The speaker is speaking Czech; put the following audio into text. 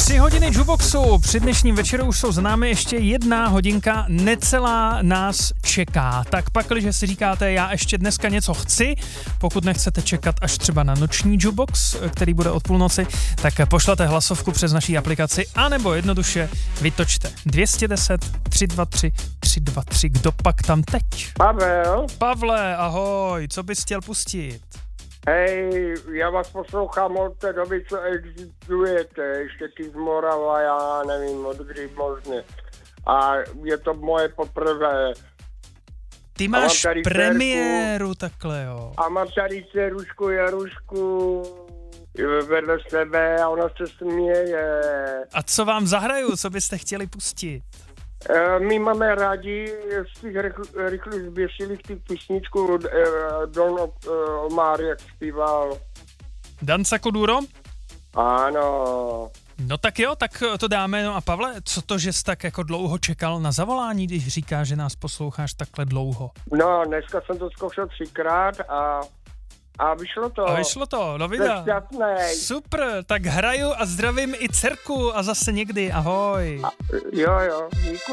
3 hodiny Jukeboxu. Při dnešním večeru už jsou známy, ještě 1 hodinka necelá nás čeká. Tak pak, když si říkáte, já ještě dneska něco chci, pokud nechcete čekat až třeba na noční Jukebox, který bude od půlnoci, tak pošlete hlasovku přes naší aplikaci, anebo jednoduše vytočte 210 323 323. Kdo pak tam teď? Pavel. Pavle, ahoj, co bys chtěl pustit? Hej, já vás poslouchám od té doby, co existujete, ještě ty z Morava, já nevím, od kdy možně. A je to moje poprvé. Ty máš premiéru takhle, jo. A mám tady dcerušku Jarušku vedle sebe a ona se směje. A co vám zahraju, co byste chtěli pustit? My máme rádi z těch rychlých zběsilých těch písničku Don Omar, jak zpíval. Danza Kuduro? Ano. No tak jo, tak to dáme. No a Pavle, co to, že jsi tak jako dlouho čekal na zavolání, když říkáš, že nás posloucháš takhle dlouho? No, dneska jsem to zkoušel 3krát a vyšlo to. A vyšlo to, no vida. Super, tak hraju a zdravím i dcerku a zase někdy, ahoj. Jo, díky.